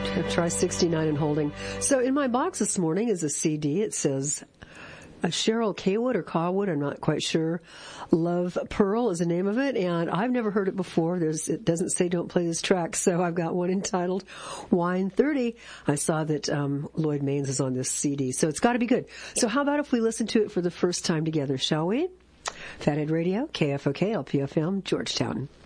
Try 69 and holding. So in my box this morning is a CD. It says Cheryl Kaywood or Cawwood, I'm not quite sure. Love Pearl is the name of it, and I've never heard it before. It doesn't say don't play this track, so I've got one entitled Wine 30. I saw that Lloyd Maines is on this CD, so it's got to be good. So how about if we listen to it for the first time together, shall we? Fathead Radio, KFOK, LPFM, Georgetown.